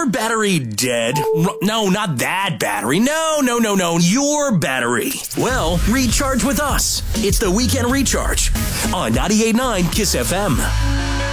battery dead? No, not that battery. No. Your battery. Well, recharge with us. It's the Weekend Recharge on 98.9 KISS FM.